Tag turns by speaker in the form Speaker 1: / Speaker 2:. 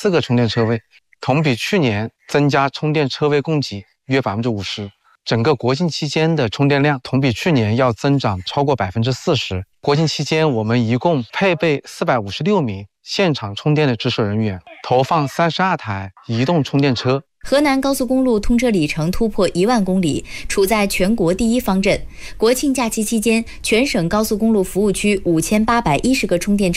Speaker 1: 4个充电车位，同比去年增加充电车位供给约50%。整个国庆期间的充电量同比去年要增长超过40%。国庆期间，我们一共配备456名现场充电的值守人员，投放32台移动充电车。
Speaker 2: 河南高速公路通车里程突破1万公里，处在全国第1方阵。国庆假期期间，全省高速公路服务区5810个充电